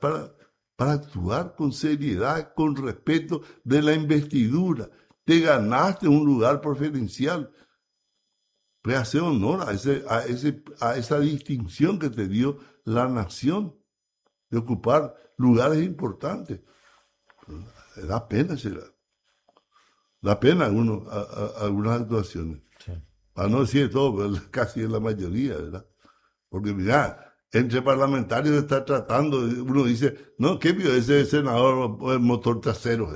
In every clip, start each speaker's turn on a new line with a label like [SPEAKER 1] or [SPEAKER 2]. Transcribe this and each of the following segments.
[SPEAKER 1] para actuar con seriedad, con respeto de la investidura. Te ganaste un lugar preferencial. Pues hacer honor a esa distinción que te dio la nación de ocupar lugares importantes. Da pena, da pena algunas actuaciones. Sí. Para no decir todo, pero casi en la mayoría, ¿verdad? Porque mira, entre parlamentarios se está tratando, uno dice, no, ¿qué vio ese senador el motor trasero?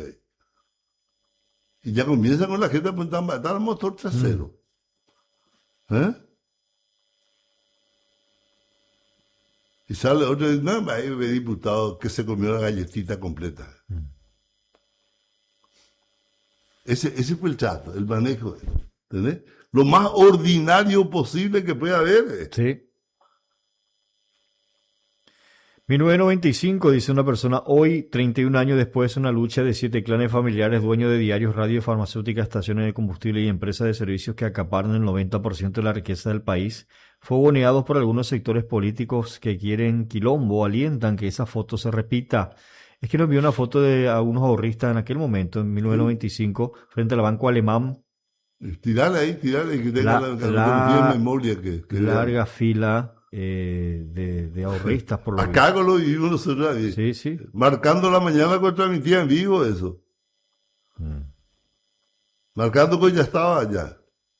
[SPEAKER 1] Y ya comienza con la gente a matar el motor trasero. Y sale otro y dice, no, hay un diputado que se comió la galletita completa. Ese fue el trato, el manejo. ¿Entendés? Lo más ordinario posible que pueda haber.
[SPEAKER 2] Sí. 1995, dice una persona, hoy, 31 años después, una lucha de 7 clanes familiares, dueños de diarios, radio, farmacéuticas, estaciones de combustible y empresas de servicios que acaparan el 90% de la riqueza del país, fogoneados por algunos sectores políticos que quieren quilombo, alientan que esa foto se repita. Es que nos envió una foto de algunos ahorristas en aquel momento, en 1995, frente al banco alemán.
[SPEAKER 1] Tirale, que tenga la memoria. Que
[SPEAKER 2] larga fila de ahorristas. Por
[SPEAKER 1] acá lo vivimos nosotros.
[SPEAKER 2] Sí.
[SPEAKER 1] Marcando la mañana contra mi tía en vivo, eso. Marcando que ya estaba allá.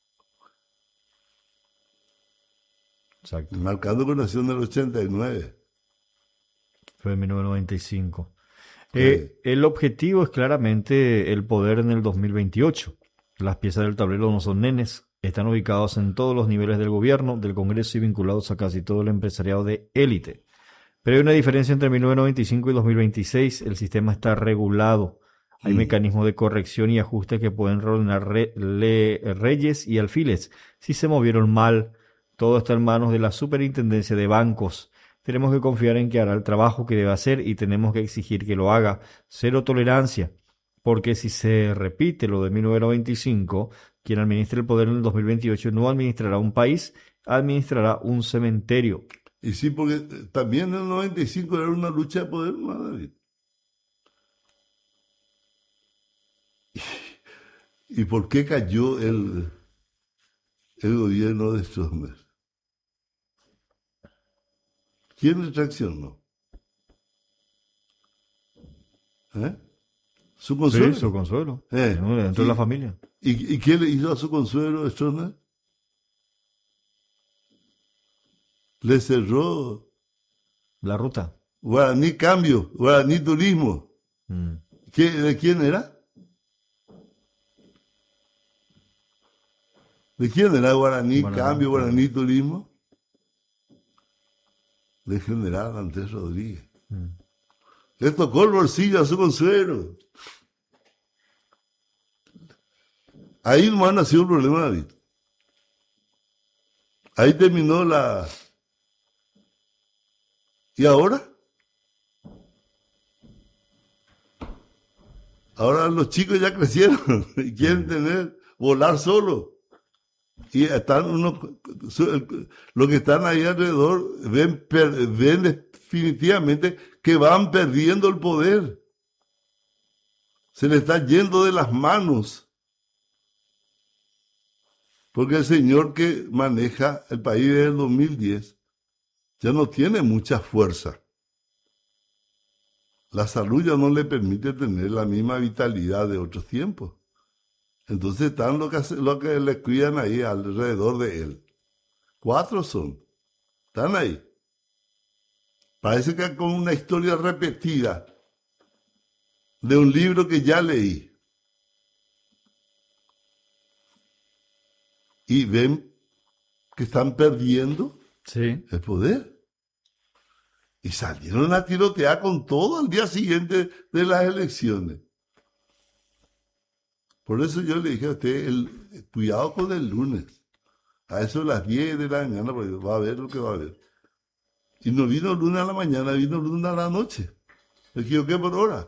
[SPEAKER 2] Exacto.
[SPEAKER 1] Marcando que nació en el 89.
[SPEAKER 2] Fue en 1995. El objetivo es claramente el poder en el 2028. Las piezas del tablero no son nenes, están ubicados en todos los niveles del gobierno, del Congreso y vinculados a casi todo el empresariado de élite. Pero hay una diferencia entre 1995 y 2026, el sistema está regulado. Hay mecanismos de corrección y ajuste que pueden ordenar reyes y alfiles. Si se movieron mal, todo está en manos de la superintendencia de bancos. Tenemos que confiar en que hará el trabajo que debe hacer y tenemos que exigir que lo haga. Cero tolerancia. Porque si se repite lo de 1995, quien administre el poder en el 2028 no administrará un país, administrará un cementerio.
[SPEAKER 1] Y sí, porque también en el 95 era una lucha de poder, ¿no, David? ¿Y por qué cayó el gobierno de Stroessner? ¿Quién le traccionó? ¿Su consuelo?
[SPEAKER 2] Sí, su consuelo. Dentro de la familia.
[SPEAKER 1] ¿Y quién le hizo a su consuelo Stroessner? Le cerró
[SPEAKER 2] la ruta.
[SPEAKER 1] Guaraní Cambio, Guaraní Turismo. ¿De quién era? ¿De quién era Guaraní Cambio, Guaraní Turismo? De general Andrés Rodríguez. Le tocó el bolsillo a su consuelo. Ahí no ha nacido el problema, David. Ahí terminó la... ¿Y ahora? Ahora los chicos ya crecieron y quieren volar solo. Y están los que están ahí alrededor ven definitivamente que van perdiendo el poder. Se le está yendo de las manos. Porque el señor que maneja el país desde el 2010 ya no tiene mucha fuerza. La salud ya no le permite tener la misma vitalidad de otros tiempos. Entonces están lo que le cuidan ahí alrededor de él. 4 son. Están ahí. Parece que con una historia repetida de un libro que ya leí. Y ven que están perdiendo el poder. Y salieron a tirotear con todo al día siguiente de las elecciones. Por eso yo le dije a usted, cuidado con el lunes. A eso de las 10 de la mañana, porque va a haber lo que va a haber. Y no vino el lunes a la mañana, vino el lunes a la noche. Me equivoqué por hora.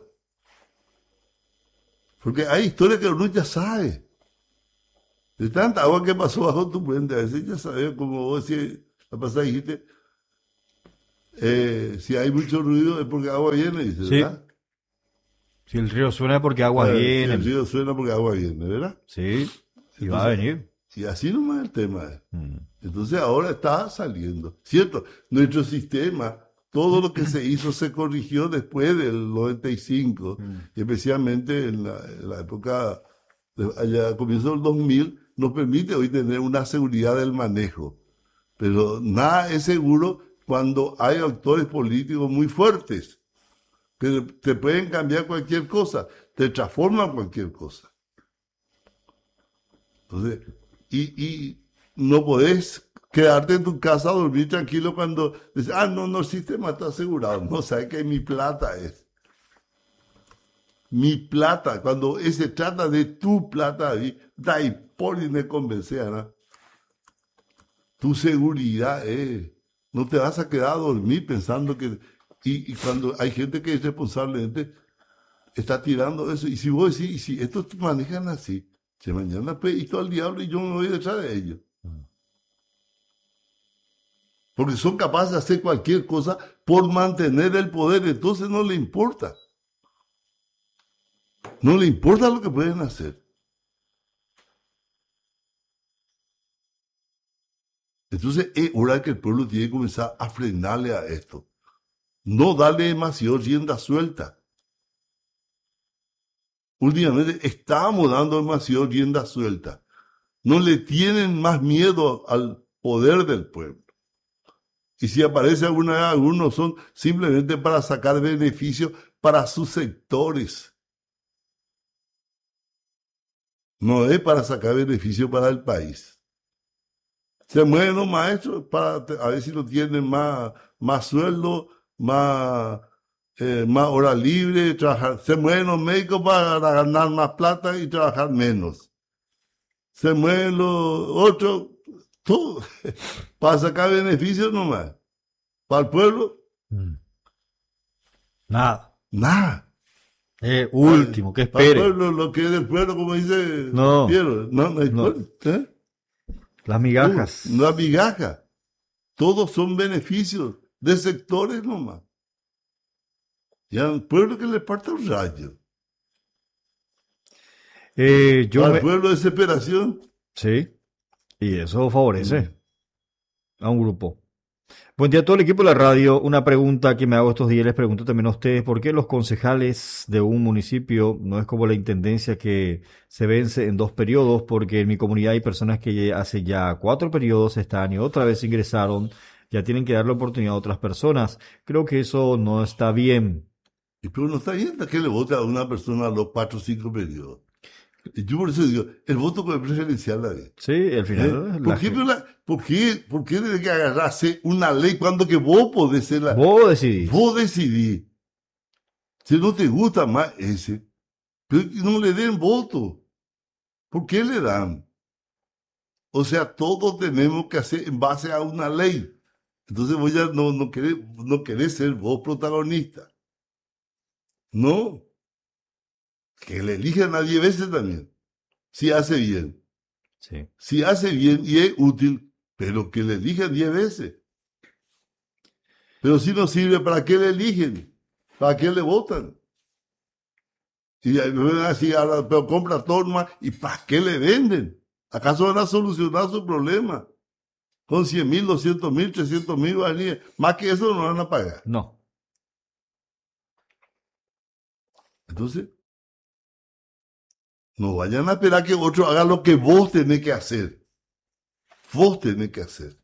[SPEAKER 1] Porque hay historias que uno ya sabe. De tanta agua que pasó bajo tu puente, a veces ya sabes, como vos decís, la pasada dijiste, Si hay mucho ruido es porque agua viene, dice,
[SPEAKER 2] Sí.
[SPEAKER 1] ¿verdad?
[SPEAKER 2] Si el río suena es porque agua
[SPEAKER 1] Si
[SPEAKER 2] viene.
[SPEAKER 1] el río suena porque agua viene, ¿verdad?
[SPEAKER 2] Sí, y va a
[SPEAKER 1] Entonces,
[SPEAKER 2] venir.
[SPEAKER 1] y así nomás el tema es.
[SPEAKER 2] Mm.
[SPEAKER 1] Entonces ahora está saliendo. Cierto, nuestro sistema, todo lo que se hizo se corrigió después del 95, y especialmente en la época, allá a comienzo del 2000, nos permite hoy tener una seguridad del manejo. Pero nada es seguro cuando hay actores políticos muy fuertes, que te pueden cambiar cualquier cosa, te transforman cualquier cosa. Entonces, y no podés quedarte en tu casa a dormir tranquilo cuando dices, no, el sistema está asegurado. No, sabes que mi plata es. Mi plata, cuando se trata de tu plata, ahí, da y por y me convence, ¿no? Tu seguridad es. No te vas a quedar a dormir pensando que. Y cuando hay gente que irresponsablemente está tirando eso, y si vos decís, y si estos te manejan así, si mañana pedito al diablo y yo me voy detrás de ellos. Porque son capaces de hacer cualquier cosa por mantener el poder, entonces no le importa. No le importa lo que pueden hacer. Entonces es hora que el pueblo tiene que comenzar a frenarle a esto. No darle demasiado rienda suelta. Últimamente estamos dando demasiado rienda suelta. No le tienen más miedo al poder del pueblo. Y si aparece alguna vez, algunos son simplemente para sacar beneficios para sus sectores. No es para sacar beneficio para el país. Se mueven los maestros para a ver si no tienen más sueldo, más hora libre, trabajar. Se mueven los médicos para ganar más plata y trabajar menos. Se mueven los otros, todo, para sacar beneficios nomás. Para el pueblo,
[SPEAKER 2] Nada.
[SPEAKER 1] nada.
[SPEAKER 2] Último, que
[SPEAKER 1] Para el
[SPEAKER 2] espere.
[SPEAKER 1] pueblo, lo que es del pueblo, como dice
[SPEAKER 2] No.
[SPEAKER 1] Piero, no hay
[SPEAKER 2] No.
[SPEAKER 1] pueblo, ¿eh?
[SPEAKER 2] Las migajas.
[SPEAKER 1] No hay migaja. Todos son beneficios de sectores nomás. Y al pueblo que le parta un rayo. Al pueblo de desesperación.
[SPEAKER 2] Sí, y eso favorece a un grupo. Buen día a todo el equipo de la radio. Una pregunta que me hago estos días, les pregunto también a ustedes, ¿por qué los concejales de un municipio no es como la intendencia que se vence en 2 periodos? Porque en mi comunidad hay personas que hace ya 4 periodos están y otra vez ingresaron, ya tienen que darle oportunidad a otras personas. Creo que eso no está bien.
[SPEAKER 1] Y pero no está bien que le vote a una persona a los 4 o 5 periodos. Y yo por eso digo, el voto con el preferencial, David.
[SPEAKER 2] Sí, al final.
[SPEAKER 1] ¿Por qué tiene que agarrarse una ley cuando que vos podés ser la...
[SPEAKER 2] Vos decidís.
[SPEAKER 1] Vos decidís. Si no te gusta más ese, pero no le den voto. ¿Por qué le dan? O sea, todos tenemos que hacer en base a una ley. Entonces vos ya no querés ser vos protagonista. No. Que le elijan a 10 veces también. Si hace bien.
[SPEAKER 2] Sí.
[SPEAKER 1] Si hace bien y es útil, pero que le elijan 10 veces. Pero si no sirve, ¿para qué le eligen? ¿Para qué le votan? Y me van a decir, ahora, pero compra torma, ¿y para qué le venden? ¿Acaso van a solucionar su problema? Con 100,000, 200,000, 300,000 guaraníes. Más que eso no van a pagar.
[SPEAKER 2] No.
[SPEAKER 1] Entonces, no vayan a esperar que otro haga lo que vos tenés que hacer. Vos tenés que hacer.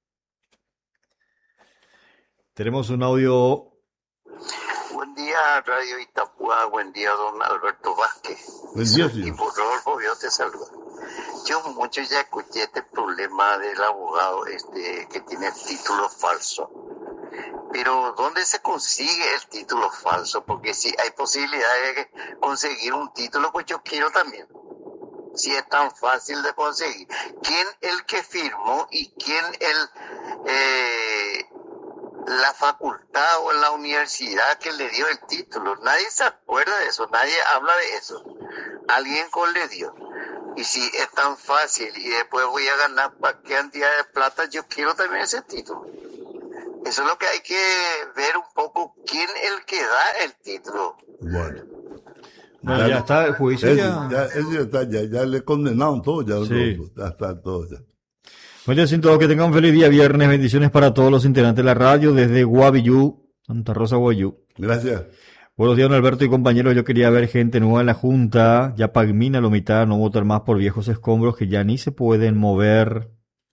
[SPEAKER 2] Tenemos un audio.
[SPEAKER 3] Buen día, Radio Itapúa. Buen día, don Alberto Vázquez.
[SPEAKER 1] Buen día, señor.
[SPEAKER 3] Y por Rodolfo, yo te saludo. Yo mucho ya escuché este problema del abogado que tiene título falso. Pero ¿dónde se consigue el título falso? Porque si hay posibilidad de conseguir un título, pues yo quiero también. Si es tan fácil de conseguir. ¿Quién el que firmó y quién la facultad o la universidad que le dio el título? Nadie se acuerda de eso, nadie habla de eso. Alguien le dio. Y si es tan fácil y después voy a ganar qué cantidad de plata, yo quiero también ese título. Eso es lo que hay que ver un poco, quién es el que da el título.
[SPEAKER 1] Bueno.
[SPEAKER 2] Bueno, ya está el juicio.
[SPEAKER 1] Ya le condenaron todo,
[SPEAKER 2] Sí.
[SPEAKER 1] ya está todo ya.
[SPEAKER 2] Bueno, sin todo, que tengan un feliz día viernes. Bendiciones para todos los integrantes de la radio desde Guavillú, Santa Rosa, Guayú.
[SPEAKER 1] Gracias.
[SPEAKER 2] Buenos días, don Alberto y compañeros. Yo quería ver gente nueva en la Junta. Ya Pagmina lo mitad, no votar más por viejos escombros que ya ni se pueden mover.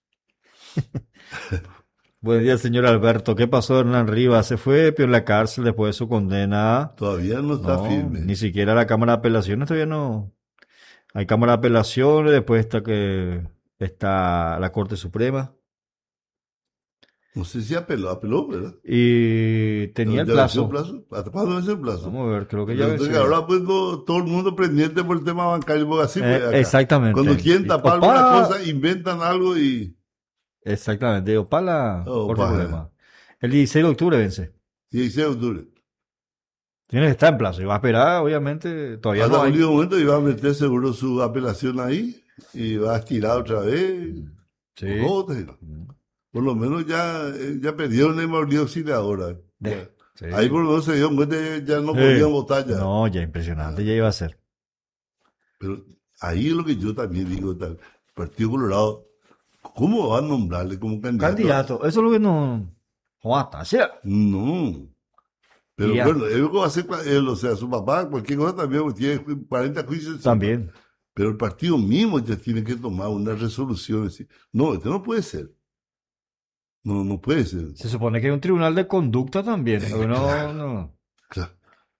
[SPEAKER 2] Buen día, señor Alberto. ¿Qué pasó, Hernán Rivas? Se fue peor la cárcel después de su condena.
[SPEAKER 1] Todavía no está
[SPEAKER 2] No,
[SPEAKER 1] firme.
[SPEAKER 2] ni siquiera la Cámara de Apelaciones todavía no. Hay Cámara de Apelaciones, después está la Corte Suprema.
[SPEAKER 1] No sé si apeló, ¿verdad?
[SPEAKER 2] Y tenía el
[SPEAKER 1] ¿Ya venció
[SPEAKER 2] plazo.
[SPEAKER 1] ¿Hasta cuándo es el plazo?
[SPEAKER 2] Vamos a ver, creo que ya
[SPEAKER 1] Entonces,
[SPEAKER 2] venció.
[SPEAKER 1] ahora pues todo el mundo pendiente por el tema bancario, porque así pues, acá.
[SPEAKER 2] Exactamente.
[SPEAKER 1] Cuando quieren tapar
[SPEAKER 2] Opala-
[SPEAKER 1] alguna cosa, inventan algo y
[SPEAKER 2] Exactamente. Opala, por
[SPEAKER 1] Opala.
[SPEAKER 2] problema. El 16 de octubre vence.
[SPEAKER 1] 16 de octubre.
[SPEAKER 2] Tiene que estar en plazo. Y va a esperar, obviamente. Todavía
[SPEAKER 1] Hasta
[SPEAKER 2] no
[SPEAKER 1] el
[SPEAKER 2] hay.
[SPEAKER 1] último momento iba a meter seguro su apelación ahí y va a estirar otra vez.
[SPEAKER 2] Sí.
[SPEAKER 1] Joder. Por lo menos ya perdieron el mordido auxiliadora.
[SPEAKER 2] Sí.
[SPEAKER 1] Ahí por lo menos se dio cuenta que ya no podían votar ya.
[SPEAKER 2] No, ya impresionante, ya iba a ser.
[SPEAKER 1] Pero ahí es lo que yo también digo, el Partido Colorado, ¿cómo va a nombrarle como candidato?
[SPEAKER 2] Candidato, eso es lo que no. Juata, ¿sí?
[SPEAKER 1] No. Pero
[SPEAKER 2] Ya.
[SPEAKER 1] bueno, él va a ser, o sea, su papá, cualquier cosa también tiene 40 juicios. encima.
[SPEAKER 2] También.
[SPEAKER 1] Pero el partido mismo ya tiene que tomar una resolución. Decir, no, esto no puede ser. No puede ser.
[SPEAKER 2] Se supone que hay un tribunal de conducta también. Pero no,
[SPEAKER 1] claro.
[SPEAKER 2] no.
[SPEAKER 1] Claro.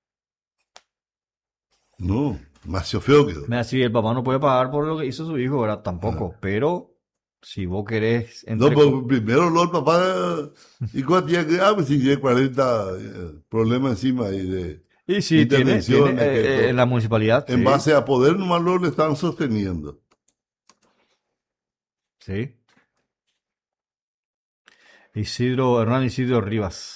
[SPEAKER 1] No, más feo quedó.
[SPEAKER 2] Me decía, el papá no puede pagar por lo que hizo su hijo, ¿verdad? Tampoco. Pero si vos querés.
[SPEAKER 1] No, pero primero el papá, y cuando tiene que, pues si tiene 40 problemas encima y de
[SPEAKER 2] Y sí, tiene
[SPEAKER 1] intervenciones, que todo.
[SPEAKER 2] en la municipalidad.
[SPEAKER 1] En
[SPEAKER 2] sí.
[SPEAKER 1] base a poder nomás lo le están sosteniendo.
[SPEAKER 2] Sí. Hernán Isidro Rivas.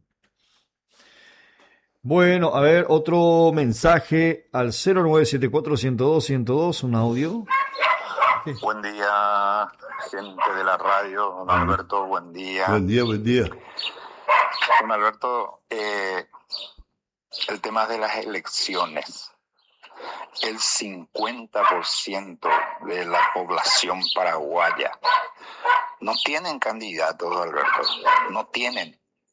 [SPEAKER 2] Bueno, a ver, otro mensaje al 0974-102-102, un audio.
[SPEAKER 4] Buen día, gente de la radio, don Alberto, buen día.
[SPEAKER 1] Buen día, buen día.
[SPEAKER 4] Don Alberto, el tema de las elecciones. El 50% de la población paraguaya no tienen candidatos, Alberto, no tienen.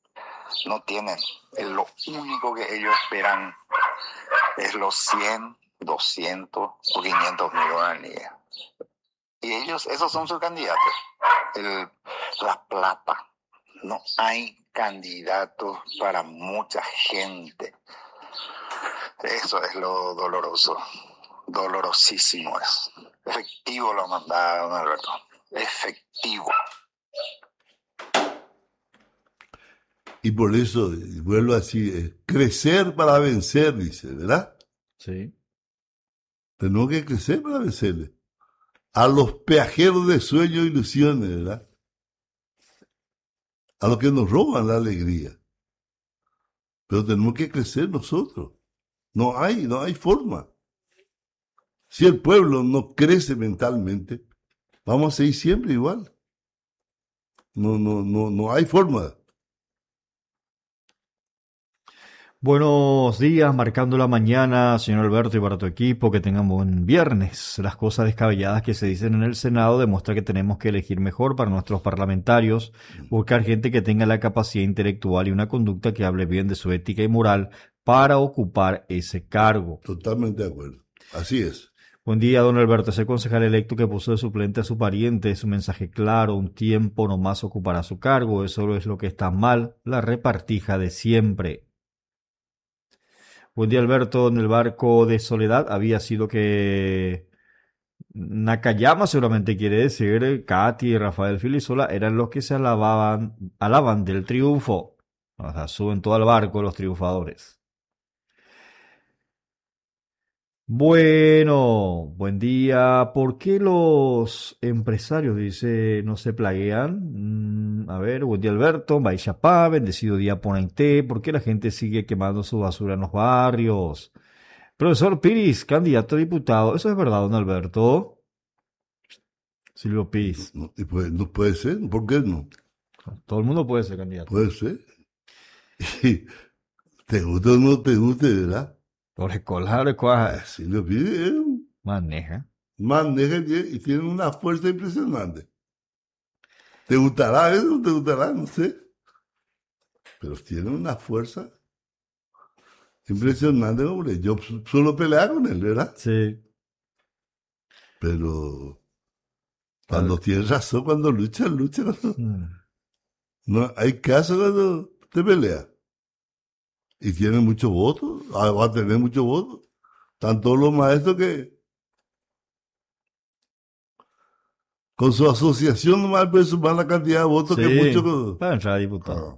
[SPEAKER 4] Lo único que ellos esperan es los 100, 200 o 500 mil guaraníes. Y esos son sus candidatos. La plata. No hay candidatos para mucha gente. Eso es lo doloroso. Dolorosísimo es. Efectivo lo mandaba don Alberto. Efectivo.
[SPEAKER 1] Y por eso, vuelvo así, crecer para vencer, dice, ¿verdad?
[SPEAKER 2] Sí.
[SPEAKER 1] Tenemos que crecer para vencerle. A los peajeros de sueños e ilusiones, ¿verdad? A los que nos roban la alegría. Pero tenemos que crecer nosotros. No hay forma. Si el pueblo no crece mentalmente, vamos a seguir siempre igual. No hay forma.
[SPEAKER 2] Buenos días, marcando la mañana, señor Alberto, y para tu equipo, que tengan buen viernes. Las cosas descabelladas que se dicen en el Senado demuestran que tenemos que elegir mejor para nuestros parlamentarios, buscar gente que tenga la capacidad intelectual y una conducta que hable bien de su ética y moral para ocupar ese cargo.
[SPEAKER 1] Totalmente de acuerdo. Así es.
[SPEAKER 2] Buen día, don Alberto. Ese concejal electo que puso de suplente a su pariente es un mensaje claro, un tiempo nomás ocupará su cargo. Eso es lo que está mal, la repartija de siempre. Buen día, Alberto. En el barco de Soledad había sido que Nakayama, seguramente quiere decir, Katy y Rafael Filisola eran los que se alaban del triunfo. O sea, suben todo al barco los triunfadores. Bueno, buen día. ¿Por qué los empresarios, dice, no se plaguean? A ver, buen día Alberto, Baixapá, bendecido día Ponaité. ¿Por qué la gente sigue quemando su basura en los barrios? Profesor Piris, candidato a diputado. ¿Eso es verdad, don Alberto? Silvio Piris.
[SPEAKER 1] No puede ser, ¿por qué no?
[SPEAKER 2] Todo el mundo puede ser candidato.
[SPEAKER 1] Puede ser. Y te guste o no te guste, ¿verdad?
[SPEAKER 2] Por escolar, cuaja,
[SPEAKER 1] Si lo pide,
[SPEAKER 2] maneja.
[SPEAKER 1] maneja y tiene una fuerza impresionante. ¿Te gustará eso? ¿No te gustará? No sé. Pero tiene una fuerza impresionante, hombre. Yo suelo pelear con él, ¿verdad?
[SPEAKER 2] Sí.
[SPEAKER 1] Pero cuando tiene razón, cuando lucha, lucha. No, hay casos cuando te pelea. Y tiene muchos votos, va a tener muchos votos. Están todos los maestros que con su asociación nomás puede sumar la cantidad de votos que
[SPEAKER 2] Sí,
[SPEAKER 1] muchos.
[SPEAKER 2] para entrar a diputado.
[SPEAKER 1] Ah.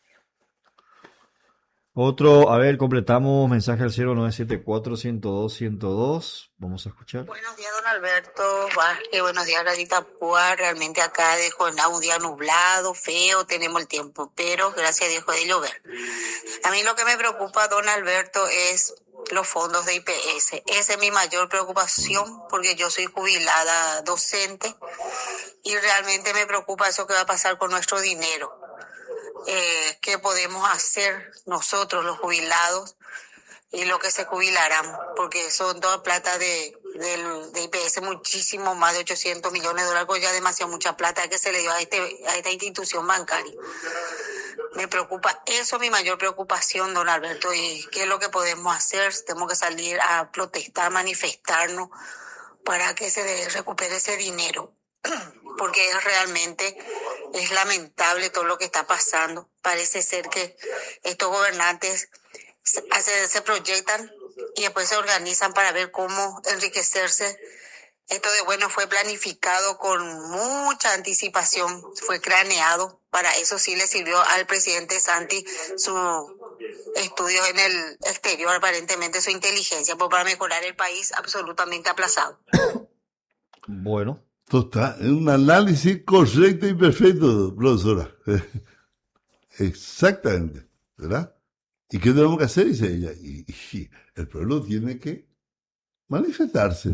[SPEAKER 2] Otro, a ver, completamos mensaje al 0974-102-102. Vamos a escuchar.
[SPEAKER 5] Buenos días, don Alberto Vázquez. Buenos días, Radita Púa. Realmente acá de jornada un día nublado, feo, tenemos el tiempo, pero gracias a Dios dejó de llover. A mí lo que me preocupa, don Alberto, es los fondos de IPS. Esa es mi mayor preocupación porque yo soy jubilada docente y realmente me preocupa eso que va a pasar con nuestro dinero. ¿Qué podemos hacer nosotros los jubilados y lo que se jubilarán? Porque son toda plata de IPS, muchísimo más de 800 millones de dólares, ya demasiado mucha plata que se le dio a esta institución bancaria. Me preocupa eso, mi mayor preocupación, don Alberto, y qué es lo que podemos hacer. Tenemos que salir a protestar, manifestarnos para que se recupere ese dinero. Porque es lamentable todo lo que está pasando. Parece ser que estos gobernantes se proyectan y después se organizan para ver cómo enriquecerse. Esto de bueno fue planificado con mucha anticipación, fue craneado. Para eso sí le sirvió al presidente Santi su estudios en el exterior, aparentemente su inteligencia, pero para mejorar el país absolutamente aplazado.
[SPEAKER 2] Bueno.
[SPEAKER 1] Esto está en un análisis correcto y perfecto, profesora. Exactamente, ¿verdad? ¿Y qué tenemos que hacer? Dice ella. Y el pueblo tiene que manifestarse.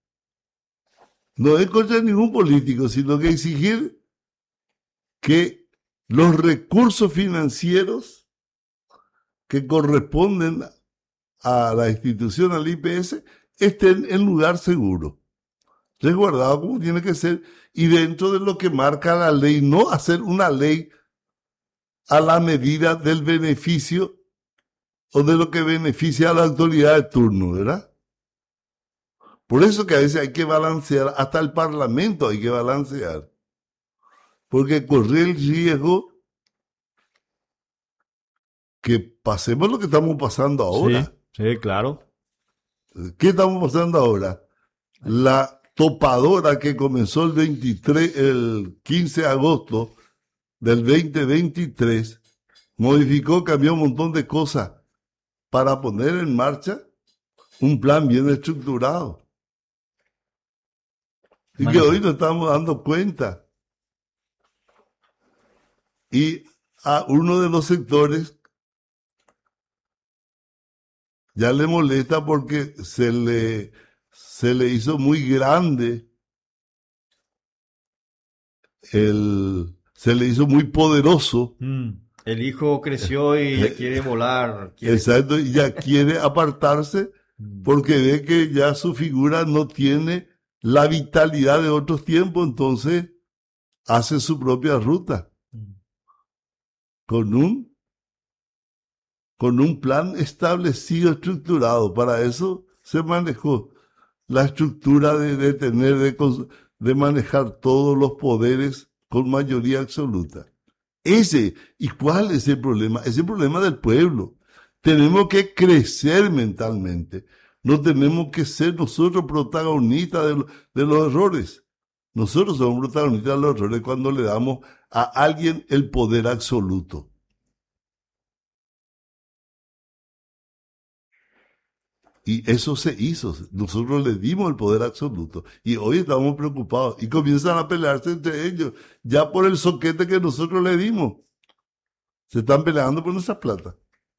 [SPEAKER 1] No es contra ningún político, sino que exigir que los recursos financieros que corresponden a la institución, al IPS, estén en lugar seguro, resguardado como tiene que ser, y dentro de lo que marca la ley, no hacer una ley a la medida del beneficio o de lo que beneficia a la autoridad de turno, ¿verdad? Por eso que a veces hay que balancear, hasta el Parlamento hay que balancear, porque corre el riesgo que pasemos lo que estamos pasando ahora.
[SPEAKER 2] Sí, claro.
[SPEAKER 1] ¿Qué estamos pasando ahora? La topadora que comenzó el 15 de agosto del 2023, modificó, cambió un montón de cosas para poner en marcha un plan bien estructurado. Y que hoy nos estamos dando cuenta. Y a uno de los sectores ya le molesta porque se le hizo muy grande, se le hizo muy poderoso.
[SPEAKER 2] El hijo creció y ya quiere volar.
[SPEAKER 1] Exacto, y ya quiere apartarse porque ve que ya su figura no tiene la vitalidad de otros tiempos, entonces hace su propia ruta con un plan establecido, estructurado. Para eso se manejó la estructura de manejar todos los poderes con mayoría absoluta. ¿Y cuál es el problema? Es el problema del pueblo. Tenemos que crecer mentalmente. No tenemos que ser nosotros protagonistas de los errores. Nosotros somos protagonistas de los errores cuando le damos a alguien el poder absoluto. Y eso se hizo. Nosotros le dimos el poder absoluto. Y hoy estamos preocupados. Y comienzan a pelearse entre ellos. Ya por el soquete que nosotros le dimos. Se están peleando por nuestra plata.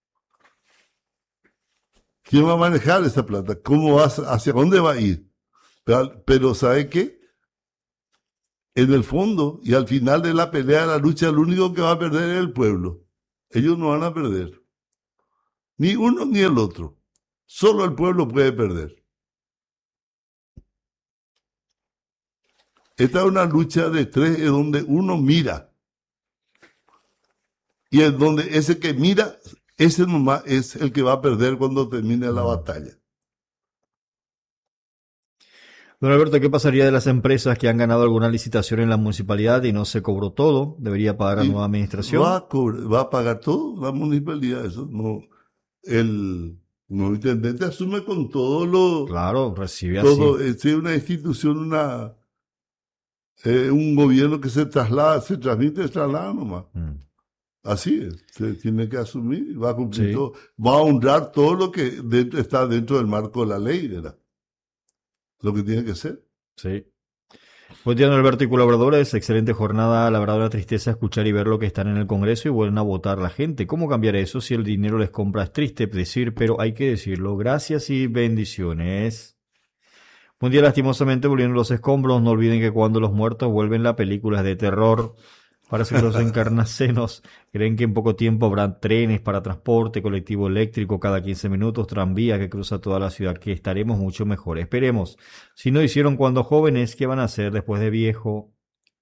[SPEAKER 1] ¿Quién va a manejar esa plata? ¿Cómo va? ¿Hacia dónde va a ir? Pero ¿sabe qué? en el fondo y al final de la pelea, de la lucha, el único que va a perder es el pueblo. Ellos no van a perder. Ni uno ni el otro. Solo el pueblo puede perder. Esta es una lucha de tres, es donde uno mira. Y es donde ese que mira, ese nomás es el que va a perder cuando termine la batalla.
[SPEAKER 2] Don Alberto, ¿qué pasaría de las empresas que han ganado alguna licitación en la municipalidad y no se cobró todo? ¿Debería pagar la nueva administración?
[SPEAKER 1] Va a pagar todo la municipalidad, eso no. El nuevo intendente asume con todo lo...
[SPEAKER 2] Claro, recibe
[SPEAKER 1] todo,
[SPEAKER 2] así.
[SPEAKER 1] es una institución, un gobierno que se traslada, se transmite, se traslada nomás. Así es, se tiene que asumir, va a cumplir
[SPEAKER 2] Sí.
[SPEAKER 1] todo, va a honrar todo lo que está dentro del marco de la ley, ¿verdad? Lo que tiene que ser.
[SPEAKER 2] Sí. Buen día, don Alberto y colaboradores. Excelente jornada. La verdad, una tristeza escuchar y ver lo que están en el Congreso y vuelven a votar la gente. ¿Cómo cambiar eso si el dinero les compra? Es triste decir, pero hay que decirlo. Gracias y bendiciones. Buen día, lastimosamente volviendo los escombros. No olviden que cuando los muertos vuelven, la película es de terror. Parece que los encarnacenos creen que en poco tiempo habrá trenes para transporte colectivo eléctrico cada 15 minutos, tranvía que cruza toda la ciudad, que estaremos mucho mejor. Esperemos. Si no hicieron cuando jóvenes, ¿qué van a hacer después de viejo?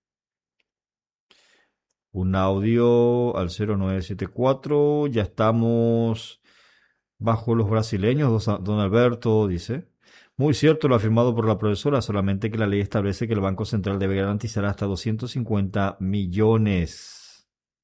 [SPEAKER 2] Un audio al 0974. Ya estamos bajo los brasileños, don Alberto, dice. Muy cierto lo afirmado por la profesora, solamente que la ley establece que el Banco Central debe garantizar hasta 250 millones.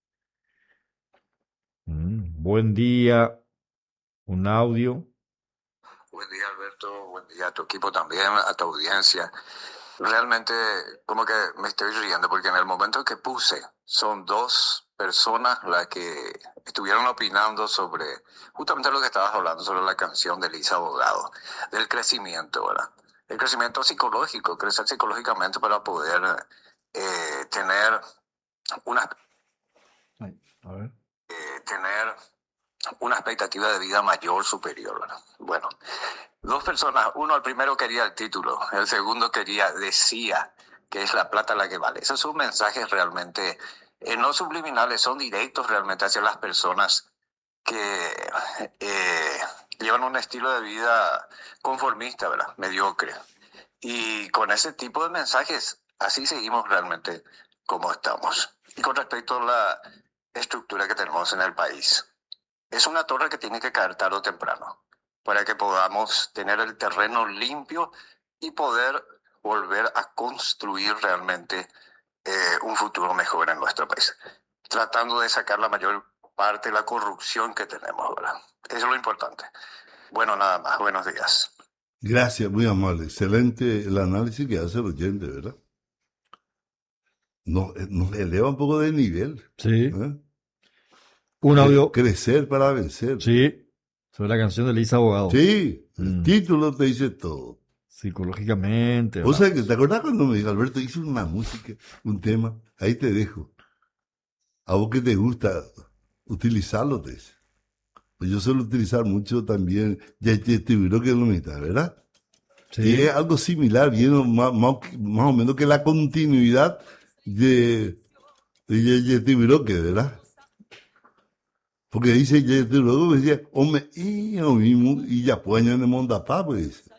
[SPEAKER 2] Buen día, un audio.
[SPEAKER 4] Buen día, Alberto. Buen día a tu equipo también, a tu audiencia. Realmente como que me estoy riendo porque en el momento que puse son dos personas las que estuvieron opinando sobre justamente lo que estabas hablando, sobre la canción de Elisa Bogado, del crecimiento, ¿verdad? El crecimiento psicológico, crecer psicológicamente para poder tener una expectativa de vida mayor, superior, ¿verdad? Bueno, dos personas, uno, el primero quería el título, el segundo decía que es la plata la que vale. Esos son mensajes realmente no subliminales, son directos realmente hacia las personas que llevan un estilo de vida conformista, ¿verdad? Mediocre. Y con ese tipo de mensajes, así seguimos realmente como estamos. Y con respecto a la estructura que tenemos en el país, es una torre que tiene que caer tarde o temprano para que podamos tener el terreno limpio y poder volver a construir realmente un futuro mejor en nuestro país, tratando de sacar la mayor parte de la corrupción que tenemos, ¿verdad? Eso es lo importante. Bueno, nada más. Buenos días.
[SPEAKER 1] Gracias, muy amable. Excelente el análisis que hace el oyente, ¿verdad? Nos eleva un poco de nivel.
[SPEAKER 2] Sí. Un audio.
[SPEAKER 1] Crecer para vencer.
[SPEAKER 2] Sí, sobre la canción de Elisa Bogado.
[SPEAKER 1] Sí, el título te dice todo.
[SPEAKER 2] Psicológicamente.
[SPEAKER 1] O sea, ¿te acordás cuando me dijo Alberto, hizo una música, un tema? Ahí te dejo. A vos que te gusta utilizarlo, te dice. Pues yo suelo utilizar mucho también Yetibiro que lo mitad, ¿verdad?
[SPEAKER 2] Sí.
[SPEAKER 1] Y es algo similar, bien más o menos que la continuidad de Yetibiro, ¿verdad? Porque dice Yetibiro, decía, hombre, y ya pueden de Mondapá, pues.